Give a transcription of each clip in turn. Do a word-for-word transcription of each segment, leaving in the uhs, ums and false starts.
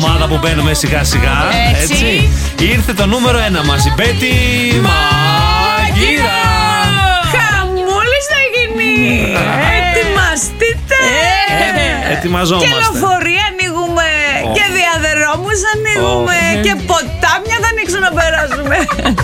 Ομάδα που μπαίνουμε σιγά σιγά. Έτσι. Έτσι. Ήρθε το νούμερο ένα μας, η Μπέτη Μαγκύρα. Χαμούλης θα γίνει. Ετοιμαστείτε. Ε, ετοιμαζόμαστε. Και λεωφορεία ανοίγουμε. Oh. Και διαδρόμους ανοίγουμε. Oh. Και ποτάμια θα ανοίξουν να περάσουμε.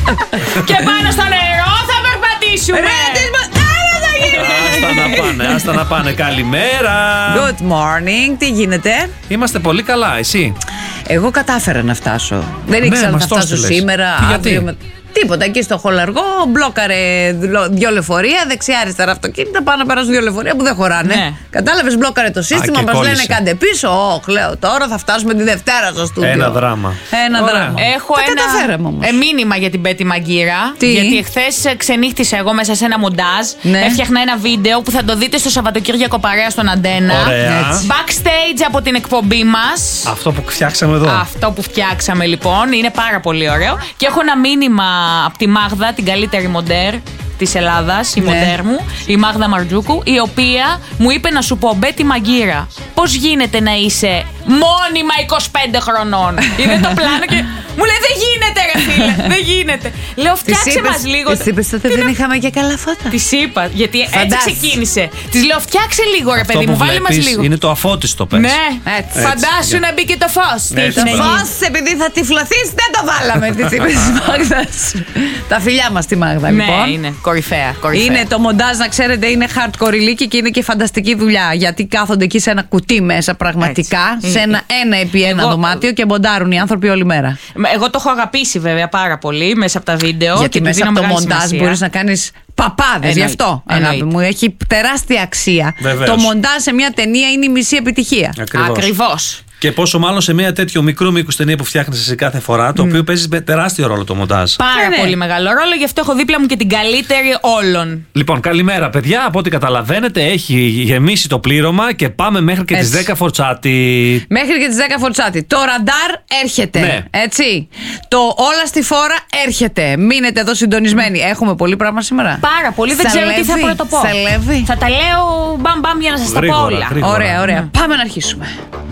Και πάνω στο νερό θα περπατήσουμε. Ρε, τις μα- Άρα θα γίνει. Άστα να πάνε, άστα να πάνε. Καλημέρα. Good morning, τι γίνεται? Είμαστε πολύ καλά, εσύ? Εγώ κατάφερα να φτάσω. Δεν Ναι, ήξερα μας να το φτάσω έστειλες. σήμερα. Τι, γιατί? Αύριο με... Τίποτα. Εκεί στο χολαργό μπλόκαρε δυο λεωφορεία, δεξιά-αριστερά αυτοκίνητα. Πάνε να περάσουν δύο λεωφορεία που δεν χωράνε. Ναι. Κατάλαβες, μπλόκαρε το σύστημα. και Μας λένε κόλλησε. κάντε πίσω. Ωχ, λέω τώρα θα φτάσουμε τη Δευτέρα στο στούντιο. Ένα δράμα. Ένα Ωραία. δράμα. Έχω Τα ένα καταφέραμε όμως. ε, μήνυμα για την Μπέτη Μαγκύρα. Τι? Γιατί εχθές ξενύχτησα εγώ μέσα σε ένα μοντάζ. Ναι. Έφτιαχνα ένα βίντεο που θα το δείτε στο Σαββατοκύριακο παρέα στον Αντένα. Ωραία. Έτσι. Backstage από την εκπομπή μας. Αυτό που φτιάξαμε εδώ. Αυτό που φτιάξαμε λοιπόν είναι πάρα πολύ ωραίο. Και έχω ένα μήνυμα από τη Μάγδα, την καλύτερη μοντέρ της Ελλάδας, η Ναι. μοντέρ μου, η Μάγδα Μαρτζούκου, η οποία μου είπε να σου πω, Μπέτη Μαγκύρα, πώς γίνεται να είσαι μόνιμα είκοσι πέντε χρονών? Είδε το πλάνο και μου λέει δεν γίνεται ρε φίλε, δεν γίνεται. Λέω φτιάξε μας λίγο. Της είπες τότε δεν είχαμε και καλά φώτα. Τη είπα, γιατί έτσι Φαντάσου. ξεκίνησε. Τη λέω φτιάξε λίγο ρε Αυτό παιδί που μου, βάλε μας βλέπεις λίγο. είναι το αφώτιστο, πες. Ναι, Έτσι. φαντάσου να μπει και το φως. Τι Έτσι, έχει να μπράβο. γίνει. Φως, επειδή θα τυφλωθείς, δεν το βάλαμε. Τη είπε τη Μάγδα. Τα φιλιά μας στη Μάγδα, λοιπόν. Ναι, είναι κορυφαία. κορυφαία. Είναι το μοντάζ, να ξέρετε, είναι hardcore ηλίκη και είναι και φανταστική δουλειά. Γιατί κάθονται εκεί σε ένα κουτί μέσα, πραγματικά, Έτσι. σε ένα ένα επί ένα Εγώ- δωμάτιο και μποντάρουν οι άνθρωποι όλη μέρα. Εγώ το έχω αγαπήσει βέβαια πάρα πολύ μέσα από τα βίντεο. Γιατί και του μέσα δίνω από το μεγάλη μοντάζ σημασία. μπορείς να κάνεις παπάδες. Γι' Εννοείται. αυτό, αγάπη Εννοείται. μου, έχει τεράστια αξία. Βεβαίως. Το μοντάζ σε μια ταινία είναι η μισή επιτυχία. Ακριβώς. Ακριβώς. Και πόσο μάλλον σε μια τέτοιο μικρού μήκους ταινία που φτιάχνεις εσύ κάθε φορά, το οποίο παίζει με τεράστιο ρόλο το μοντάζ. Πάρα Ναι, ναι. πολύ μεγάλο ρόλο, γι' αυτό έχω δίπλα μου και την καλύτερη όλων. Λοιπόν, καλημέρα παιδιά. Από ό,τι καταλαβαίνετε, έχει γεμίσει το πλήρωμα και πάμε μέχρι και τις Έτσι. δέκα Φορτσάτη. Μέχρι και τις δέκα Φορτσάτη. Το ραντάρ έρχεται. Ναι. Έτσι. Το όλα στη φόρα έρχεται. Μείνετε εδώ συντονισμένοι. Έχουμε πολύ πράγμα σήμερα. Πάρα πολύ, δεν ξέρω τι θα Σαλεύει, πρωτοπώ. σαλεύει. Θα τα λέω μπαμ μπαμ για να σας τα πω Γρήγορα, όλα. γρήγορα. Ωραία, ωραία. Πάμε να αρχίσουμε.